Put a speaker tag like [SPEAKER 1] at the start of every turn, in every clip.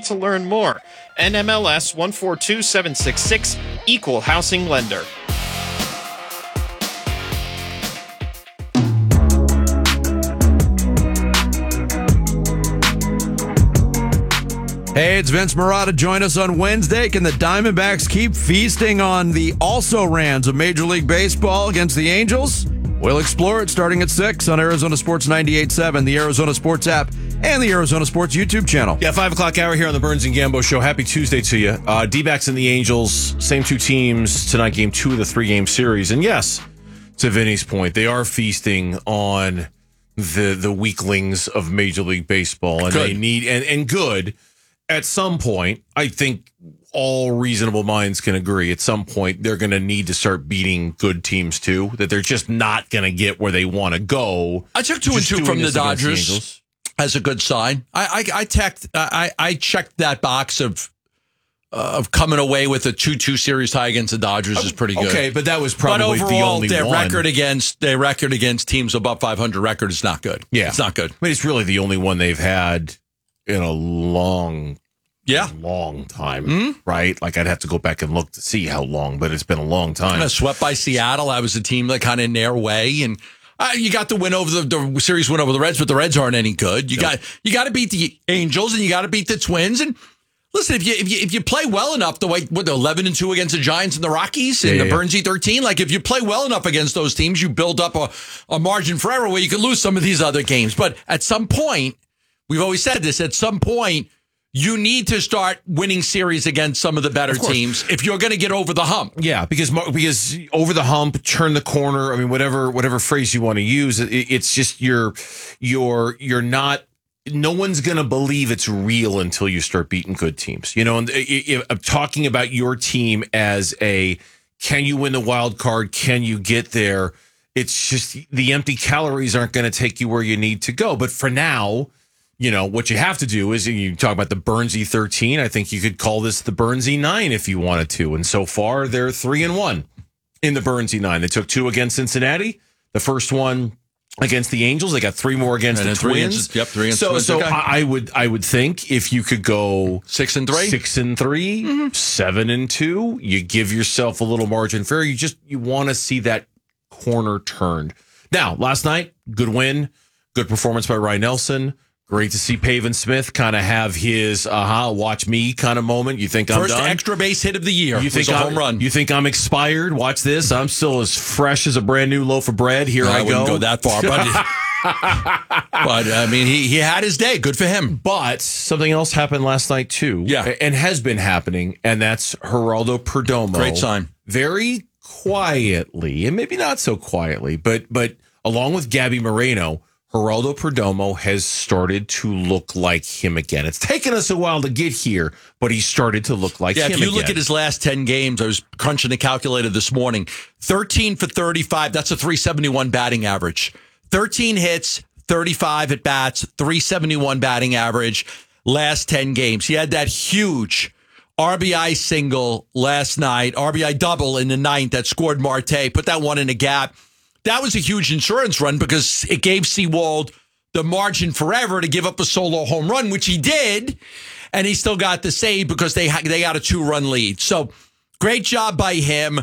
[SPEAKER 1] to learn more. NMLS 142766, Equal Housing Lender.
[SPEAKER 2] Hey, it's Vince Marotta. Join us on Wednesday. Can the Diamondbacks keep feasting on the also-rans of Major League Baseball against the Angels? We'll explore it starting at 6 on Arizona Sports 98.7, the Arizona Sports app, and the Arizona Sports YouTube channel.
[SPEAKER 3] Yeah, 5 o'clock hour here on the Burns and Gambo Show. Happy Tuesday to you. D-backs and the Angels, same two teams tonight, game 2 of the 3-game series. And yes, to Vinny's point, they are feasting on the weaklings of Major League Baseball. And
[SPEAKER 2] Good.
[SPEAKER 3] they need, and good. At some point, I think all reasonable minds can agree, at some point, they're going to need to start beating good teams, too, that they're just not going to get where they want to go.
[SPEAKER 4] I took 2 and 2 from the Dodgers as a good sign. I checked that box of coming away with a 2-2 series tie against the Dodgers is pretty good.
[SPEAKER 3] Okay, but that was probably
[SPEAKER 4] overall,
[SPEAKER 3] the only
[SPEAKER 4] their
[SPEAKER 3] one.
[SPEAKER 4] Their record against teams above 500 record is not good.
[SPEAKER 3] Yeah.
[SPEAKER 4] It's not good.
[SPEAKER 3] I mean, it's really the only one they've had in a long time, right? Like, I'd have to go back and look to see how long, but it's been a long time.
[SPEAKER 4] Kind of swept by Seattle. I was a team that kind of in their way, and you got the win over the series win over the Reds, but the Reds aren't any good. You got to beat the Angels, and you got to beat the Twins. And listen, if you play well enough, the way the 11-2 against the Giants and the Rockies and the Burnsy 13, like if you play well enough against those teams, you build up a margin for error where you can lose some of these other games. But at some point, we've always said this, at some point, you need to start winning series against some of the better teams if you're going to get over the hump.
[SPEAKER 3] Yeah, because over the hump, turn the corner. I mean, whatever phrase you want to use, it's just you're not. No one's going to believe it's real until you start beating good teams. You know, and I'm talking about your team as can you win the wild card? Can you get there? It's just the empty calories aren't going to take you where you need to go. But for now, you know, what you have to do is you talk about the Burnsy 13. I think you could call this the Burnsy 9 if you wanted to. And so far, they're 3-1 in the Burnsy 9. They took 2 against Cincinnati. The first one against the Angels. They got 3 more against the Twins.
[SPEAKER 4] 3 against the Twins.
[SPEAKER 3] So
[SPEAKER 4] okay.
[SPEAKER 3] I would think if you could go
[SPEAKER 4] 6-3,
[SPEAKER 3] 7-2, you give yourself a little margin for error. You want to see that corner turned. Now, last night, good win, good performance by Ryan Nelson. Great to see Pavin Smith kind of have his watch me kind of moment. You think I'm done?
[SPEAKER 4] First extra base hit of the year.
[SPEAKER 3] You think
[SPEAKER 4] was a home run.
[SPEAKER 3] You think I'm expired? Watch this. I'm still as fresh as a brand new loaf of bread. Here I
[SPEAKER 4] wouldn't go that far, but I mean, he had his day. Good for him.
[SPEAKER 3] But something else happened last night too.
[SPEAKER 4] Yeah,
[SPEAKER 3] and has been happening, and that's Geraldo Perdomo.
[SPEAKER 4] Great sign.
[SPEAKER 3] Very quietly, and maybe not so quietly, but along with Gabby Moreno, Geraldo Perdomo has started to look like him again. It's taken us a while to get here, but he started to look like him again.
[SPEAKER 4] If you look at his last 10 games, I was crunching the calculator this morning, 13 for 35, that's a 371 batting average. 13 hits, 35 at bats, 371 batting average, last 10 games. He had that huge RBI single last night, RBI double in the 9th that scored Marte, put that one in a gap. That was a huge insurance run because it gave Seawald the margin forever to give up a solo home run, which he did, and he still got the save because they got a 2-run lead. So great job by him.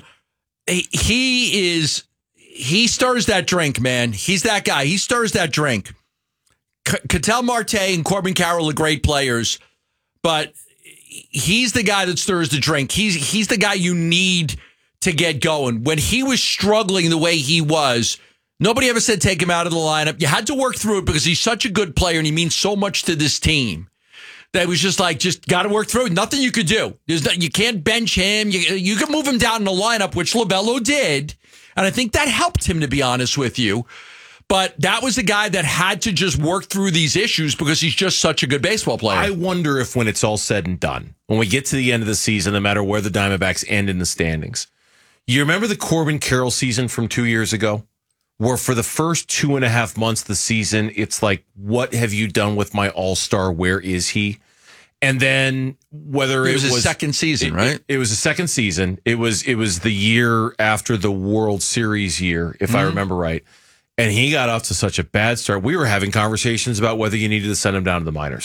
[SPEAKER 4] He stirs that drink, man. He's that guy. He stirs that drink. Ketel Marte and Corbin Carroll are great players, but he's the guy that stirs the drink. He's the guy you need to get going. When he was struggling the way he was, nobody ever said take him out of the lineup. You had to work through it because he's such a good player and he means so much to this team. That was just got to work through it. Nothing you could do. You can't bench him. You can move him down in the lineup, which Lovello did. And I think that helped him, to be honest with you. But that was the guy that had to just work through these issues because he's just such a good baseball player.
[SPEAKER 3] I wonder if when it's all said and done, when we get to the end of the season, no matter where the Diamondbacks end in the standings, you remember the Corbin Carroll season from 2 years ago? Where for the first 2.5 months of the season, it's like, what have you done with my all-star? Where is he? And then whether it was
[SPEAKER 4] his second season, right?
[SPEAKER 3] It was the second season. It was the year after the World Series year, if I remember right. And he got off to such a bad start. We were having conversations about whether you needed to send him down to the minors.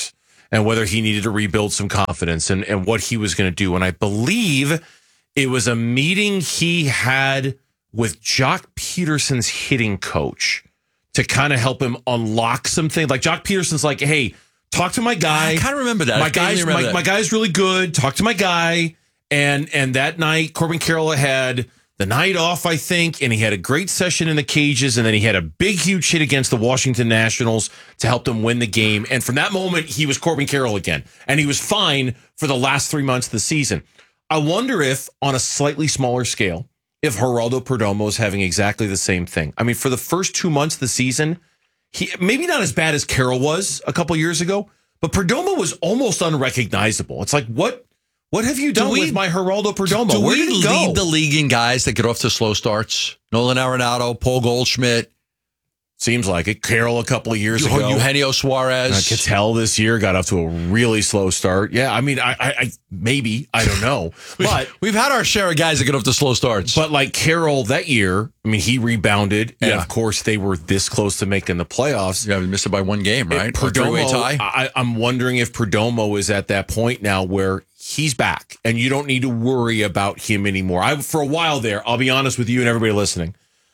[SPEAKER 3] and whether he needed to rebuild some confidence and what he was going to do. And I believe it was a meeting he had with Jock Peterson's hitting coach to kind of help him unlock something. Like Jock Peterson's like, hey, talk to my guy.
[SPEAKER 4] I kind of remember that.
[SPEAKER 3] My guy's really good. Talk to my guy. And that night, Corbin Carroll had the night off, I think, and he had a great session in the cages, and then he had a big, huge hit against the Washington Nationals to help them win the game. And from that moment, he was Corbin Carroll again, and he was fine for the last 3 months of the season. I wonder if, on a slightly smaller scale, if Geraldo Perdomo is having exactly the same thing. I mean, for the first 2 months of the season, he maybe not as bad as Carroll was a couple years ago, but Perdomo was almost unrecognizable. It's like, what have you done with my Geraldo Perdomo?
[SPEAKER 4] Where
[SPEAKER 3] did
[SPEAKER 4] we
[SPEAKER 3] he go?
[SPEAKER 4] lead the league in guys that get off to slow starts? Nolan Arenado, Paul Goldschmidt.
[SPEAKER 3] Seems like it. Carroll a couple of years ago.
[SPEAKER 4] Eugenio Suarez.
[SPEAKER 3] Cattell this year got off to a really slow start. Yeah, I mean, I maybe, I don't know. But
[SPEAKER 4] we've had our share of guys that get off to slow starts.
[SPEAKER 3] But like Carroll that year, I mean, he rebounded. And of course, they were this close to making the playoffs.
[SPEAKER 4] Yeah, we missed it by one game, right?
[SPEAKER 3] Perdomo,
[SPEAKER 4] tie.
[SPEAKER 3] I'm wondering if Perdomo is at that point now where he's back and you don't need to worry about him anymore. For a while there, I'll be honest with you and everybody listening,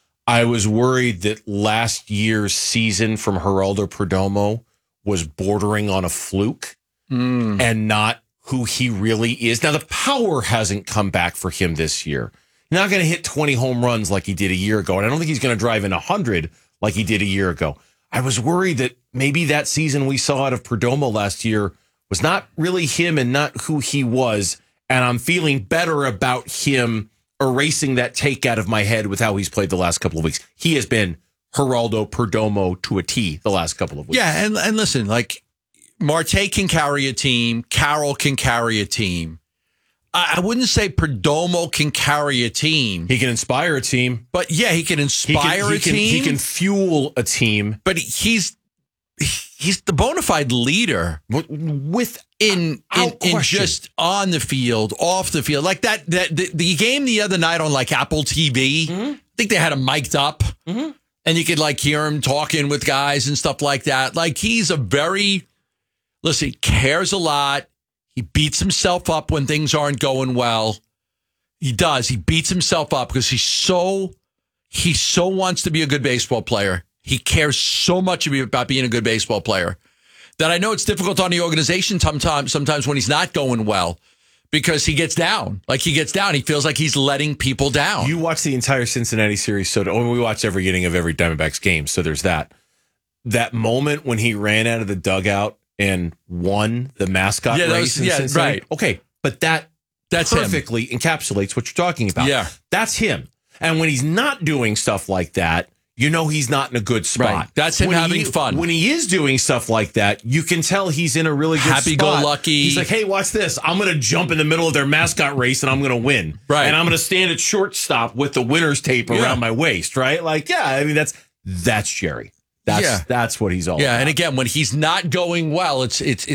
[SPEAKER 3] I was worried that last year's season from Geraldo Perdomo was bordering on a fluke and not who he really is. Now, the power hasn't come back for him this year. He's not going to hit 20 home runs like he did a year ago, and I don't think he's going to drive in 100 like he did a year ago. I was worried that maybe that season we saw out of Perdomo last year was not really him and not who he was, and I'm feeling better about him erasing that take out of my head with how he's played the last couple of weeks. He has been Geraldo Perdomo to a T the last couple of weeks.
[SPEAKER 4] Yeah, and listen, like Marte can carry a team, Carroll can carry a team. I wouldn't say Perdomo can carry a team.
[SPEAKER 3] He can inspire a team.
[SPEAKER 4] But yeah, he can inspire a team.
[SPEAKER 3] He can fuel a team.
[SPEAKER 4] But he's the bona fide leader in just on the field, off the field. Like the game the other night on like Apple TV, I think they had him mic'd up and you could like hear him talking with guys and stuff like that. Like he cares a lot. He beats himself up when things aren't going well. He does. He beats himself up because he so wants to be a good baseball player. He cares so much about being a good baseball player that I know it's difficult on the organization sometimes when he's not going well because he gets down. Like he gets down. He feels like he's letting people down.
[SPEAKER 3] You watch the entire Cincinnati series. So we watch every inning of every Diamondbacks game. So there's that. That moment when he ran out of the dugout and won the mascot race in Cincinnati.
[SPEAKER 4] Right.
[SPEAKER 3] Okay, but that's perfectly encapsulates what you're talking about.
[SPEAKER 4] Yeah.
[SPEAKER 3] That's him. And when he's not doing stuff like that, you know he's not in a good spot.
[SPEAKER 4] Right. That's him having fun.
[SPEAKER 3] When he is doing stuff like that, you can tell he's in a really good spot.
[SPEAKER 4] Happy-go-lucky.
[SPEAKER 3] He's like, hey, watch this. I'm going to jump in the middle of their mascot race and I'm going to win.
[SPEAKER 4] Right.
[SPEAKER 3] And I'm going to stand at shortstop with the winner's tape around my waist, right? Like, yeah, I mean, that's Jerry. That's what he's all about.
[SPEAKER 4] Yeah, and again, when he's not going well,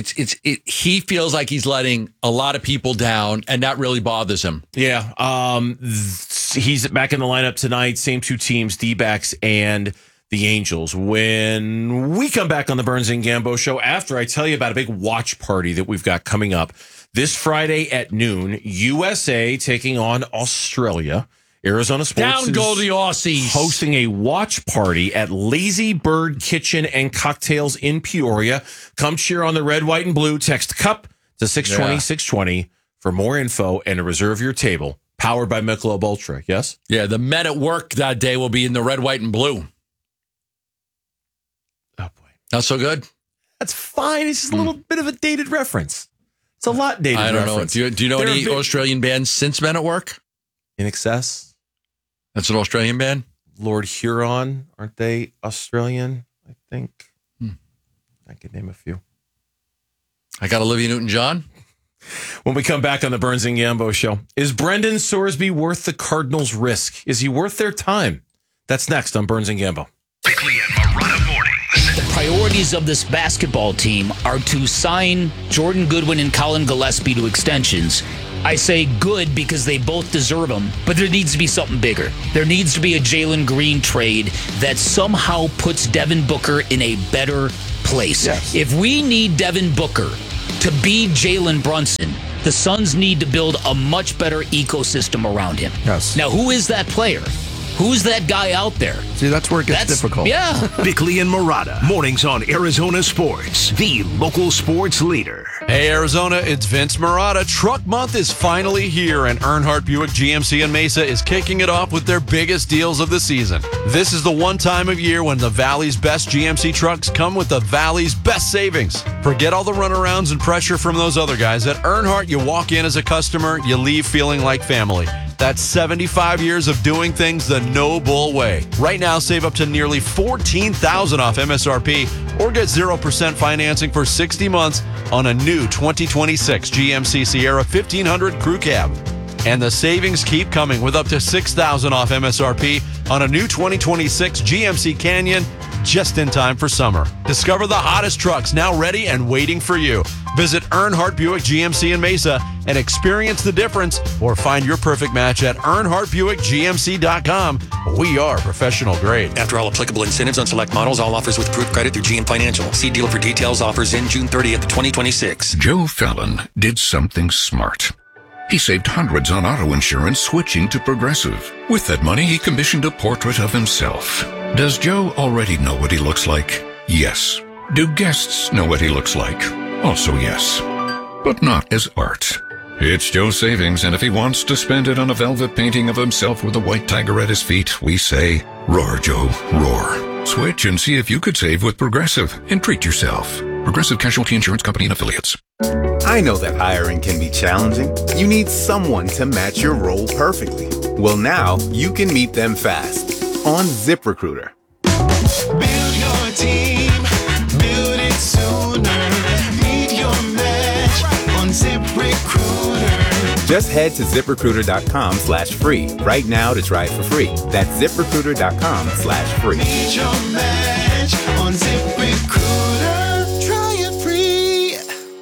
[SPEAKER 4] he feels like he's letting a lot of people down, and that really bothers him.
[SPEAKER 3] Yeah, he's back in the lineup tonight. Same two teams, D-backs and the Angels. When we come back on the Burns and Gambo show, after I tell you about a big watch party that we've got coming up this Friday at noon, USA taking on Australia. Arizona Sports
[SPEAKER 4] Down go the Aussies.
[SPEAKER 3] Hosting a watch party at Lazy Bird Kitchen and Cocktails in Peoria. Come cheer on the red, white, and blue. Text CUP to 620-620 for more info and to reserve your table. Powered by Michelob Ultra, yes?
[SPEAKER 4] Yeah, the men at work that day will be in the red, white, and blue.
[SPEAKER 3] Oh, boy.
[SPEAKER 4] Not so good?
[SPEAKER 3] That's fine. It's just a little bit of a dated reference. It's a lot dated
[SPEAKER 4] I don't
[SPEAKER 3] reference.
[SPEAKER 4] know. Do you know any Australian bands since Men at Work?
[SPEAKER 3] In Excess.
[SPEAKER 4] That's an Australian band?
[SPEAKER 3] Lord Huron. Aren't they Australian? I think. I could name a few.
[SPEAKER 4] I got Olivia Newton-John.
[SPEAKER 3] When we come back on the Burns and Gambo show, is Brendan Sorsby worth the Cardinals' risk? Is he worth their time? That's next on Burns and Gambo.
[SPEAKER 5] Quickly and Marotta Mornings.
[SPEAKER 6] The priorities of this basketball team are to sign Jordan Goodwin and Colin Gillespie to extensions. I say good because they both deserve them, but there needs to be something bigger. There needs to be a Jalen Green trade that somehow puts Devin Booker in a better place.
[SPEAKER 3] Yes.
[SPEAKER 6] If we need Devin Booker To be Jalen Brunson, the Suns need to build a much better ecosystem around him.
[SPEAKER 2] Yes.
[SPEAKER 6] Now, who is that player? Who's that guy out there?
[SPEAKER 2] See, that's where it gets difficult.
[SPEAKER 6] Yeah.
[SPEAKER 5] Bickley and Murata, mornings on Arizona Sports, the local sports leader.
[SPEAKER 2] Hey, Arizona, it's Vince Murata. Truck Month is finally here, and Earnhardt Buick GMC in Mesa is kicking it off with their biggest deals of the season. This is the one time of year when the Valley's best GMC trucks come with the Valley's best savings. Forget all the runarounds and pressure from those other guys. At Earnhardt, you walk in as a customer, you leave feeling like family. That's 75 years of doing things the no bull way. Right now, save up to nearly $14,000 off MSRP or get 0% financing for 60 months on a new 2026 GMC Sierra 1500 Crew Cab. And the savings keep coming with up to $6,000 off MSRP on a new 2026 GMC Canyon just in time for summer. Discover the hottest trucks now ready and waiting for you. Visit Earnhardt Buick GMC in Mesa and experience the difference, or find your perfect match at EarnhardtBuickGMC.com. We are professional grade.
[SPEAKER 7] After all applicable incentives on select models, all offers with approved credit through GM Financial. See dealer for details. Offers in June 30th, 2026.
[SPEAKER 8] Joe Fallon did something smart. He saved hundreds on auto insurance switching to Progressive. With that money, he commissioned a portrait of himself. Does Joe already know what he looks like? Yes. Do guests know what he looks like? Also yes. But not as art. It's Joe's savings, and if he wants to spend it on a velvet painting of himself with a white tiger at his feet, we say, roar, Joe, roar. Switch and see if you could save with Progressive and treat yourself. Progressive Casualty Insurance Company and Affiliates.
[SPEAKER 9] I know that hiring can be challenging. You need someone to match your role perfectly. Well, now you can meet them fast on ZipRecruiter.
[SPEAKER 10] Build your team, build it sooner. Meet your match on ZipRecruiter.
[SPEAKER 9] Just head to ZipRecruiter.com/free right now to try it for free. That's ZipRecruiter.com/free.
[SPEAKER 10] Meet your match on ZipRecruiter. Try it free.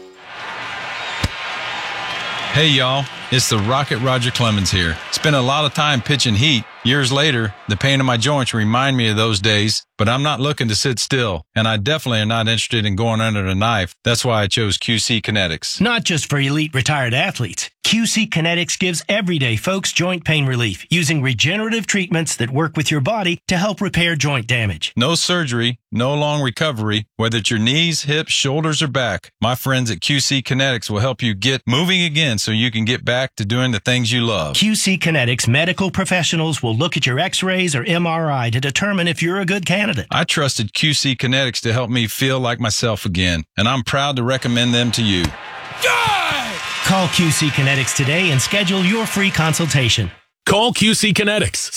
[SPEAKER 11] Hey y'all, it's the Rocket Roger Clemens here. Spent a lot of time pitching heat. Years later, the pain in my joints remind me of those days, but I'm not looking to sit still, and I definitely am not interested in going under the knife. That's why I chose QC Kinetics.
[SPEAKER 12] Not just for elite retired athletes. QC Kinetics gives everyday folks joint pain relief using regenerative treatments that work with your body to help repair joint damage.
[SPEAKER 11] No surgery, no long recovery, whether it's your knees, hips, shoulders, or back. My friends at QC Kinetics will help you get moving again so you can get back to doing the things you love.
[SPEAKER 12] QC Kinetics medical professionals will look at your x-rays or MRI to determine if you're a good candidate.
[SPEAKER 11] I trusted QC Kinetics to help me feel like myself again, and I'm proud to recommend them to you.
[SPEAKER 12] Call QC Kinetics today and schedule your free consultation.
[SPEAKER 13] Call QC Kinetics,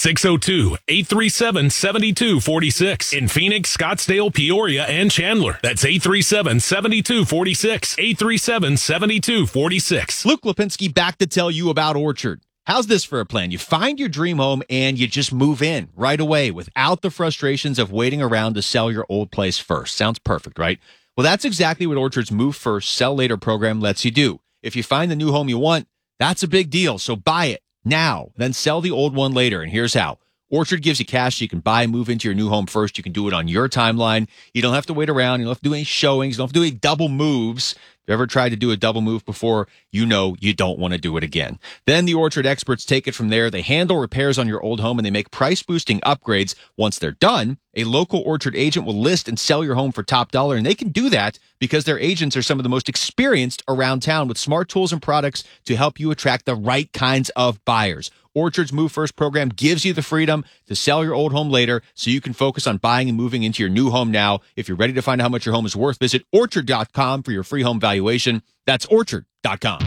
[SPEAKER 13] 602-837-7246 in Phoenix, Scottsdale, Peoria, and Chandler. That's 837-7246, 837-7246.
[SPEAKER 14] Luke Lipinski back to tell you about Orchard. How's this for a plan? You find your dream home and you just move in right away without the frustrations of waiting around to sell your old place first. Sounds perfect, right? Well, that's exactly what Orchard's Move First, Sell Later program lets you do. If you find the new home you want, that's a big deal. So buy it now, then sell the old one later. And here's how. Orchard gives you cash so you can buy and move into your new home first. You can do it on your timeline. You don't have to wait around. You don't have to do any showings. You don't have to do any double moves. If you ever tried to do a double move before, you know you don't want to do it again. Then the Orchard experts take it from there. They handle repairs on your old home and they make price-boosting upgrades. Once they're done, a local Orchard agent will list and sell your home for top dollar, and they can do that because their agents are some of the most experienced around town with smart tools and products to help you attract the right kinds of buyers. Orchard's Move First program gives you the freedom to sell your old home later so you can focus on buying and moving into your new home now. If you're ready to find out how much your home is worth, visit Orchard.com for your free home valuation. That's Orchard.com.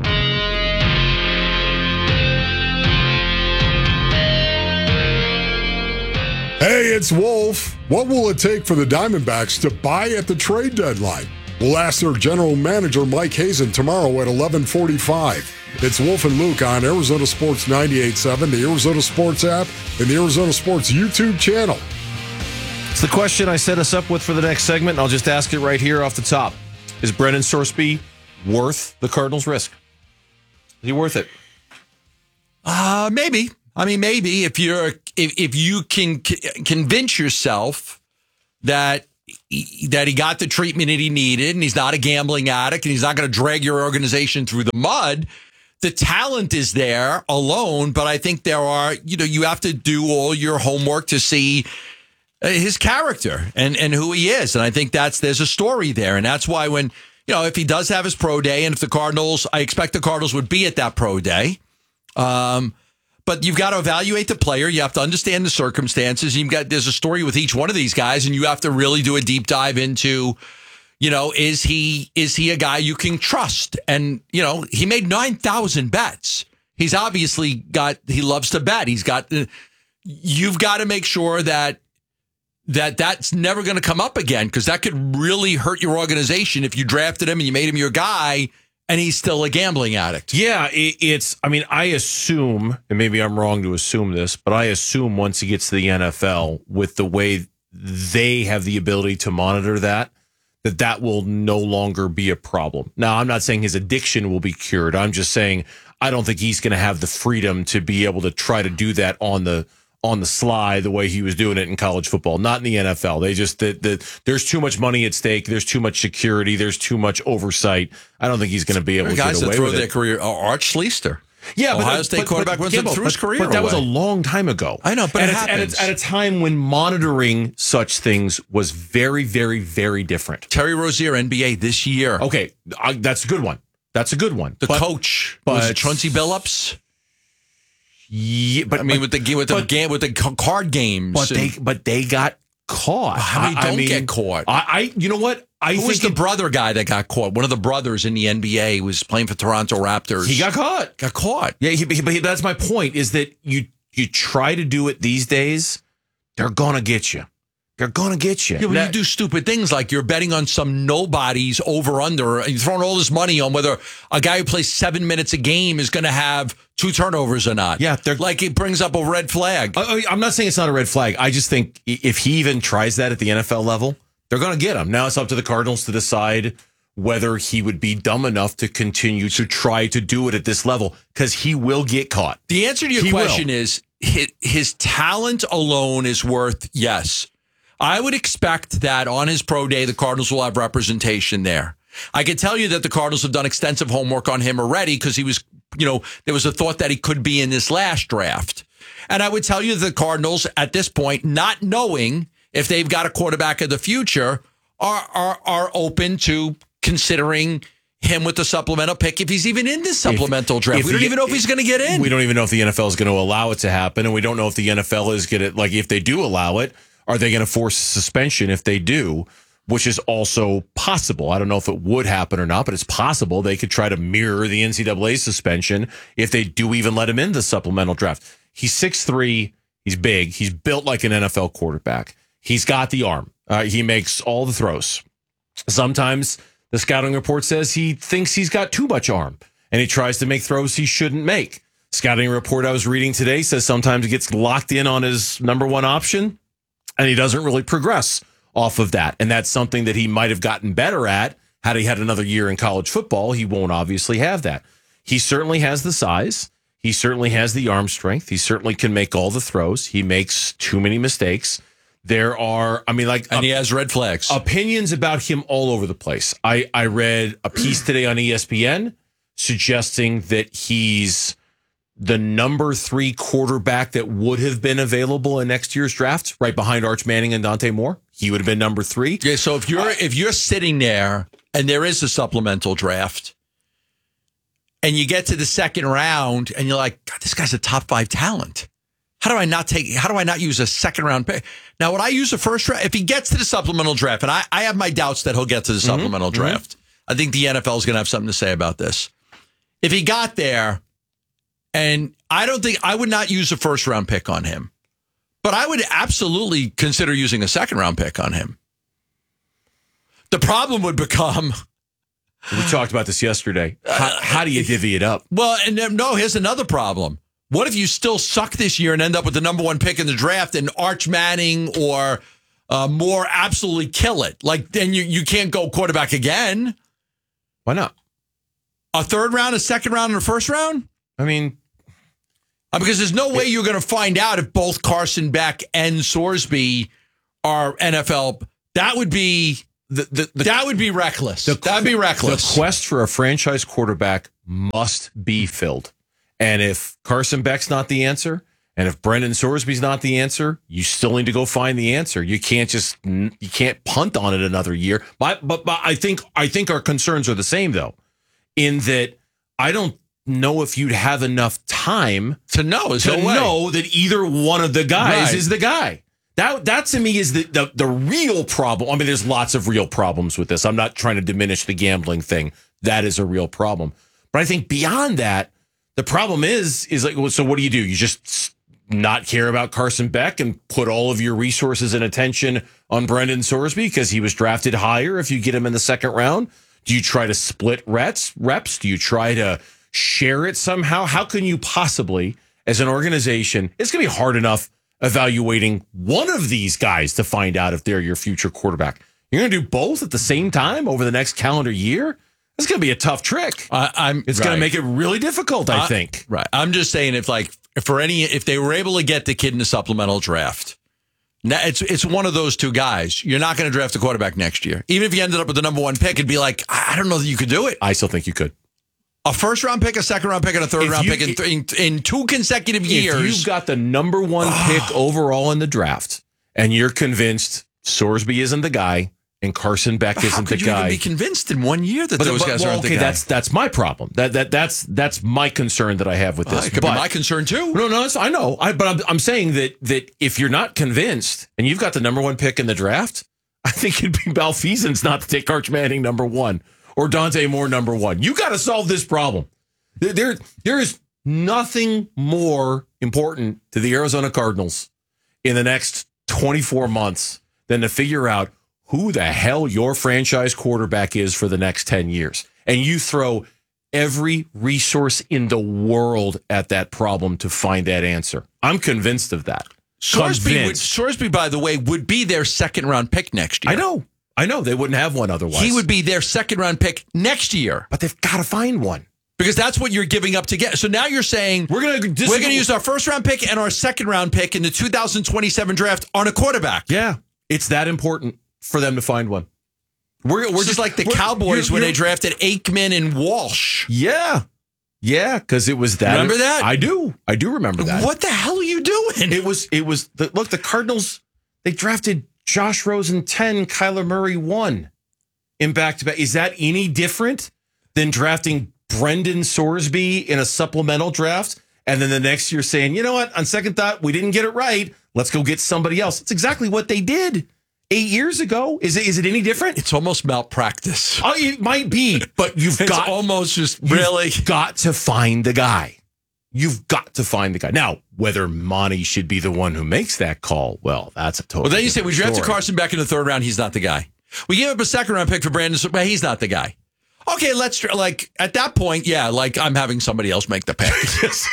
[SPEAKER 15] Hey, it's Wolf. What will it take for the Diamondbacks to buy at the trade deadline? We'll ask their general manager, Mike Hazen, tomorrow at 11:45. It's Wolf and Luke on Arizona Sports 98.7, the Arizona Sports app, and the Arizona Sports YouTube channel.
[SPEAKER 3] It's the question I set us up with for the next segment, and I'll just ask it right here off the top. Is Brennan Sorsby worth the Cardinals' risk? Is he worth it?
[SPEAKER 4] Maybe. I mean, maybe if you can convince yourself that that he got the treatment that he needed, and he's not a gambling addict, and he's not going to drag your organization through the mud. The talent is there alone, but I think there are, you have to do all your homework to see his character and who he is. And I think there's a story there. And that's why when, if he does have his pro day, and if the Cardinals, I expect the Cardinals would be at that pro day. But you've got to evaluate the player. You have to understand the circumstances. There's a story with each one of these guys, and you have to really do a deep dive into, is he a guy you can trust? And, he made 9,000 bets. He's obviously he loves to bet. You've got to make sure that's never going to come up again, because that could really hurt your organization if you drafted him and you made him your guy and he's still a gambling addict.
[SPEAKER 3] Yeah, I assume, and maybe I'm wrong to assume this, but I assume once he gets to the NFL, with the way they have the ability to monitor that will no longer be a problem. Now, I'm not saying his addiction will be cured. I'm just saying I don't think he's going to have the freedom to be able to try to do that on the sly the way he was doing it in college football, not in the NFL. They just there's too much money at stake. There's too much security. There's too much oversight. I don't think he's going to be able to get away with
[SPEAKER 4] their
[SPEAKER 3] it.
[SPEAKER 4] Career. Art Schleister.
[SPEAKER 3] Yeah,
[SPEAKER 4] Ohio State quarterback went through his career.
[SPEAKER 3] But that was a long time ago.
[SPEAKER 4] I know, but
[SPEAKER 3] it's at a time when monitoring such things was very, very, very different.
[SPEAKER 4] Terry Rozier, NBA this year.
[SPEAKER 3] Okay, that's a good one. That's a good one.
[SPEAKER 4] The coach was it Chauncey Billups.
[SPEAKER 3] Yeah, but
[SPEAKER 4] with the card games,
[SPEAKER 3] but they got caught.
[SPEAKER 4] How many don't get caught?
[SPEAKER 3] You know what?
[SPEAKER 4] Who was the brother guy that got caught? One of the brothers in the NBA was playing for Toronto Raptors.
[SPEAKER 3] He got caught.
[SPEAKER 4] Got caught.
[SPEAKER 3] Yeah, but that's my point. Is that you try to do it these days, they're gonna get you. They're going to get you.
[SPEAKER 4] Yeah, when you do stupid things like you're betting on some nobodies over-under, and you're throwing all this money on whether a guy who plays 7 minutes a game is going to have 2 turnovers or not.
[SPEAKER 3] Yeah.
[SPEAKER 4] It brings up a red flag.
[SPEAKER 3] I'm not saying it's not a red flag. I just think if he even tries that at the NFL level, they're going to get him. Now it's up to the Cardinals to decide whether he would be dumb enough to continue to try to do it at this level, because he will get caught.
[SPEAKER 4] The answer to your question is his talent alone is worth yes. I would expect that on his pro day, the Cardinals will have representation there. I can tell you that the Cardinals have done extensive homework on him already, because he was, there was a thought that he could be in this last draft. And I would tell you the Cardinals at this point, not knowing if they've got a quarterback of the future, are open to considering him with the supplemental pick if he's even in this supplemental draft. We don't even know if he's going to get in.
[SPEAKER 3] We don't even know if the NFL is going to allow it to happen. And we don't know if the NFL is going to, if they do allow it, are they going to force a suspension if they do, which is also possible. I don't know if it would happen or not, but it's possible they could try to mirror the NCAA suspension if they do even let him in the supplemental draft. He's 6'3", he's big, he's built like an NFL quarterback. He's got the arm. He makes all the throws. Sometimes the scouting report says he thinks he's got too much arm, and he tries to make throws he shouldn't make. Scouting report I was reading today says sometimes he gets locked in on his number one option, and he doesn't really progress off of that. And that's something that he might have gotten better at had he had another year in college football. He won't obviously have that. He certainly has the size. He certainly has the arm strength. He certainly can make all the throws. He makes too many mistakes. There are, and he
[SPEAKER 4] has red flags.
[SPEAKER 3] Opinions about him all over the place. I read a piece today on ESPN suggesting that he's the number 3 quarterback that would have been available in next year's draft, right behind Arch Manning and Dante Moore. He would have been number 3.
[SPEAKER 4] Yeah. So if you're sitting there and there is a supplemental draft, and you get to the second round and you're like, God, this guy's a top 5 talent. How do I not use a second round pick? Now, would I use a first round? If he gets to the supplemental draft, and I have my doubts that he'll get to the supplemental draft. I think the NFL is going to have something to say about this. If he got there, and I would not use a first round pick on him, but I would absolutely consider using a second round pick on him. The problem would become,
[SPEAKER 3] we talked about this yesterday. How do you divvy it up?
[SPEAKER 4] Well, and no, here's another problem. What if you still suck this year and end up with the number 1 pick in the draft, and Arch Manning or Moore absolutely kill it? Then you can't go quarterback again.
[SPEAKER 3] Why not?
[SPEAKER 4] A third round, a second round, and a first round? Because there's no way you're going to find out if both Carson Beck and Sorsby are NFL That would be that would be reckless. That would be reckless.
[SPEAKER 3] The quest for a franchise quarterback must be filled. And if Carson Beck's not the answer, and if Brendan Sorsby's not the answer, you still need to go find the answer. You can't punt on it another year. But I think our concerns are the same, though, in that I don't know if you'd have enough time
[SPEAKER 4] to know
[SPEAKER 3] that either one of the guys is the guy. That to me is the real problem. I mean, there's lots of real problems with this. I'm not trying to diminish the gambling thing. That is a real problem. But I think beyond that, the problem is like, well, so what do? You just not care about Carson Beck and put all of your resources and attention on Brendan Sorsby because he was drafted higher if you get him in the second round? Do you try to split reps? Do you try to share it somehow? How can you possibly, as an organization, it's going to be hard enough evaluating one of these guys to find out if they're your future quarterback. You're going to do both at the same time over the next calendar year? It's going to be a tough trick. It's going to make it really difficult, I think.
[SPEAKER 4] Right. I'm just saying if they were able to get the kid in the supplemental draft, it's one of those two guys. You're not going to draft a quarterback next year. Even if you ended up with the number one pick, it'd be like, I don't know that you could do it.
[SPEAKER 3] I still think you could.
[SPEAKER 4] A first-round pick, a second-round pick, and a third-round pick in 2 consecutive years.
[SPEAKER 3] If you've got the number one pick overall in the draft, and you're convinced Sorsby isn't the guy, and Carson Beck isn't the guy.
[SPEAKER 4] How could you even be convinced in 1 year that those guys aren't the guy?
[SPEAKER 3] That's my problem. That's my concern that I have with this.
[SPEAKER 4] It could be my concern too.
[SPEAKER 3] No, I know. But I'm saying that if you're not convinced, and you've got the number one pick in the draft, I think it'd be malfeasance not to take Arch Manning number one. Or Dante Moore number one. You got to solve this problem. There is nothing more important to the Arizona Cardinals in the next 24 months than to figure out who the hell your franchise quarterback is for the next 10 years. And you throw every resource in the world at that problem to find that answer. I'm convinced of that.
[SPEAKER 4] Sorsby, by the way, would be their second-round pick next year.
[SPEAKER 3] I know they wouldn't have one otherwise.
[SPEAKER 4] He would be their second-round pick next year.
[SPEAKER 3] But they've got to find one.
[SPEAKER 4] Because that's what you're giving up to get. So now you're saying we're going to use our first-round pick and our second-round pick in the 2027 draft on a quarterback.
[SPEAKER 3] Yeah, it's that important for them to find one.
[SPEAKER 4] We're just like the Cowboys when they drafted Aikman and Walsh.
[SPEAKER 3] Yeah, because it was that.
[SPEAKER 4] Remember that?
[SPEAKER 3] I do remember that.
[SPEAKER 4] What the hell are you doing?
[SPEAKER 3] It was the Cardinals, they drafted Josh Rosen 10, Kyler Murray 1 in back-to-back. Is that any different than drafting Brendan Sorsby in a supplemental draft and then the next year saying, you know what, on second thought, we didn't get it right. Let's go get somebody else. It's exactly what they did 8 years ago. Is it any different?
[SPEAKER 4] It's almost malpractice.
[SPEAKER 3] Oh, it might be, but you've got to find the guy. You've got to find the guy. Now, whether Monty should be the one who makes that call, well, that's a total.
[SPEAKER 4] Well, then you say we drafted Carson Beck in the third round. He's not the guy. We gave up a second-round pick for Brandon, but he's not the guy. Okay, let's at that point, I'm having somebody else make the pick.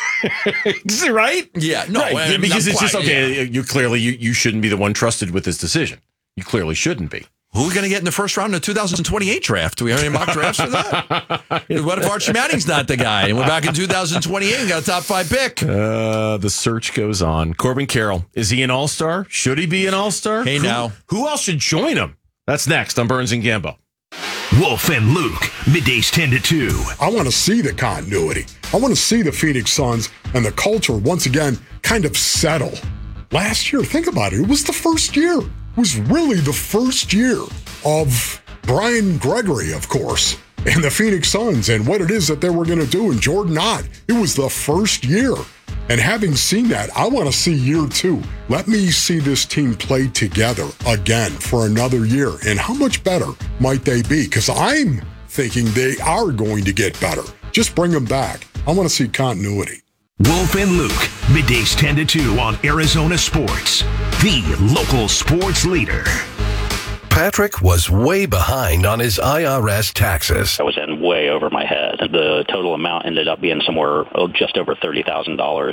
[SPEAKER 3] Right?
[SPEAKER 4] Yeah, no,
[SPEAKER 3] right. Because it's just okay. Yeah. You clearly you shouldn't be the one trusted with this decision. You clearly shouldn't be.
[SPEAKER 4] Who are we going to get in the first round of the 2028 draft? Do we have any mock drafts for that? What if Arch Manning's not the guy? And we're back in 2028 and got a top 5 pick.
[SPEAKER 3] The search goes on. Corbin Carroll, is he an all-star? Should he be an all-star?
[SPEAKER 4] Hey, now.
[SPEAKER 3] Who else should join him? That's next on Burns and Gambo.
[SPEAKER 5] Wolf and Luke, middays 10 to 2.
[SPEAKER 15] I want to see the continuity. I want to see the Phoenix Suns and the culture once again kind of settle. Last year, think about it. It was the first year. It was really the first year of Brian Gregory, of course, and the Phoenix Suns and what it is that they were going to do, and Jordan Ott. It was the first year. And having seen that, I want to see year 2. Let me see this team play together again for another year. And how much better might they be? Because I'm thinking they are going to get better. Just bring them back. I want to see continuity.
[SPEAKER 5] Wolf and Luke, middays 10 to 2 on Arizona Sports, the local sports leader.
[SPEAKER 16] Patrick was way behind on his IRS taxes.
[SPEAKER 17] I was in way over my head.
[SPEAKER 16] The total amount ended up being somewhere just over $30,000.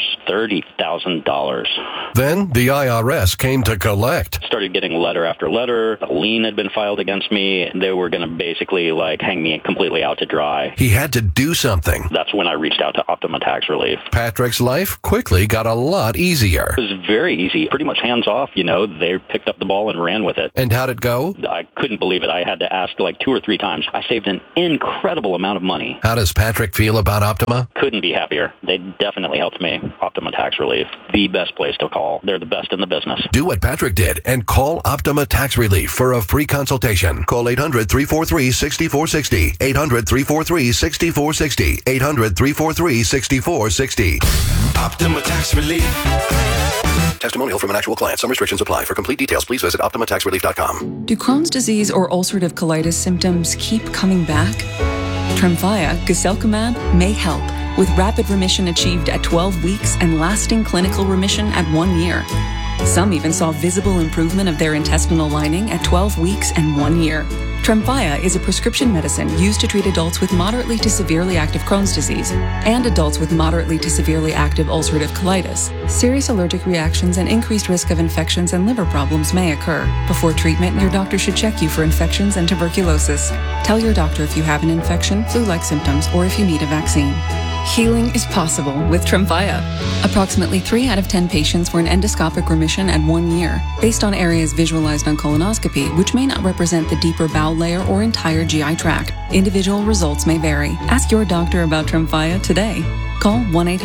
[SPEAKER 16] $30,000.
[SPEAKER 17] Then the IRS came to collect.
[SPEAKER 16] Started getting letter after letter. A lien had been filed against me. They were going to basically hang me completely out to dry.
[SPEAKER 17] He had to do something.
[SPEAKER 16] That's when I reached out to Optima Tax Relief.
[SPEAKER 17] Patrick's life quickly got a lot easier.
[SPEAKER 16] It was very easy, pretty much hands off. They picked up the ball and ran with it.
[SPEAKER 17] And how'd it go?
[SPEAKER 16] I couldn't believe it. I had to ask 2 or 3 times. I saved an incredible amount of money.
[SPEAKER 17] How does Patrick feel about Optima?
[SPEAKER 16] Couldn't be happier. They definitely helped me. Optima Tax Relief, the best place to call. They're the best in the business.
[SPEAKER 17] Do what Patrick did and call Optima Tax Relief for a free consultation. Call 800-343-6460. 800-343-6460. 800-343-6460.
[SPEAKER 10] Optima Tax Relief.
[SPEAKER 17] Testimonial from an actual client. Some restrictions apply. For complete details, please visit OptimaTaxRelief.com.
[SPEAKER 18] Do Crohn's disease or ulcerative colitis symptoms keep coming back? Tremfya, guselkumab, may help, with rapid remission achieved at 12 weeks and lasting clinical remission at 1 year. Some even saw visible improvement of their intestinal lining at 12 weeks and 1 year. Tremfya is a prescription medicine used to treat adults with moderately to severely active Crohn's disease and adults with moderately to severely active ulcerative colitis. Serious allergic reactions and increased risk of infections and liver problems may occur. Before treatment, your doctor should check you for infections and tuberculosis. Tell your doctor if you have an infection, flu-like symptoms, or if you need a vaccine. Healing is possible with Tremfya. Approximately 3 out of 10 patients were in endoscopic remission at 1 year, based on areas visualized on colonoscopy, which may not represent the deeper bowel layer or entire GI tract. Individual results may vary. Ask your doctor about Tremfya today. Call